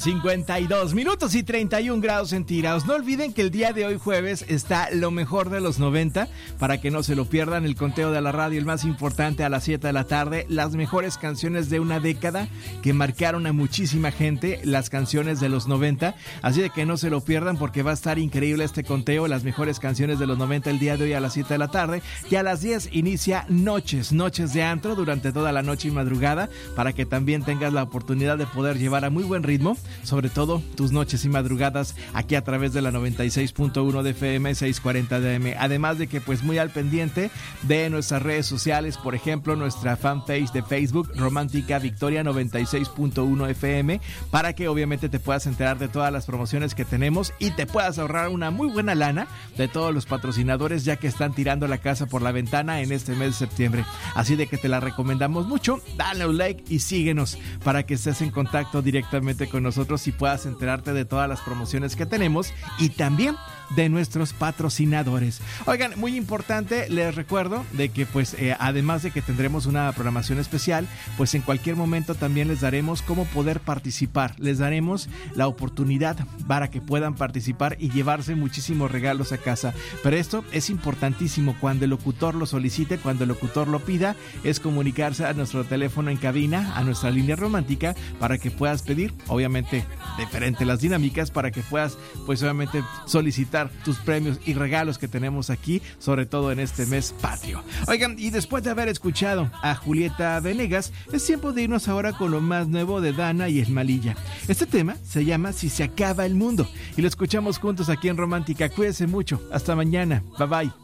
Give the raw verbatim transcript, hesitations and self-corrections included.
cincuenta y dos minutos y treinta y un grados centígrados. No olviden que el día de hoy jueves está lo mejor de los noventa, para que no se lo pierdan, el conteo de la radio, el más importante, a las siete de la tarde, las mejores canciones de una década que marcaron a muchísima gente, las canciones de los noventa, así de que no se lo pierdan porque va a estar increíble este conteo, las mejores canciones de los noventa el día de hoy a las siete de la tarde, y a las diez inicia Noches, Noches de Antro durante toda la noche y madrugada, para que también tengas la oportunidad de poder llevar a muy buen ritmo sobre todo tus noches y madrugadas aquí a través de la noventa y seis punto uno de F M, seiscientos cuarenta de A M. Además de que pues muy al pendiente de nuestras redes sociales, por ejemplo nuestra fanpage de Facebook, Romántica Victoria noventa y seis punto uno F M, para que obviamente te puedas enterar de todas las promociones que tenemos y te puedas ahorrar una muy buena lana de todos los patrocinadores, ya que están tirando la casa por la ventana en este mes de septiembre. Así de que te la recomendamos mucho. Dale un like y síguenos para que estés en contacto directamente con nosotros y puedas enterarte de todas las promociones que tenemos y también de nuestros patrocinadores. Oigan, muy importante, les recuerdo de que pues eh, además de que tendremos una programación especial, pues en cualquier momento también les daremos cómo poder participar, les daremos la oportunidad para que puedan participar y llevarse muchísimos regalos a casa. Pero esto es importantísimo, cuando el locutor lo solicite, cuando el locutor lo pida, es comunicarse a nuestro teléfono en cabina, a nuestra línea romántica, para que puedas pedir, obviamente diferente las dinámicas, para que puedas pues obviamente solicitar tus premios y regalos que tenemos aquí, sobre todo en este mes patrio. Oigan, y después de haber escuchado a Julieta Venegas, es tiempo de irnos ahora con lo más nuevo de Dana y el Malilla. Este tema se llama Si se acaba el mundo y lo escuchamos juntos aquí en Romántica. Cuídense mucho, hasta mañana, bye bye.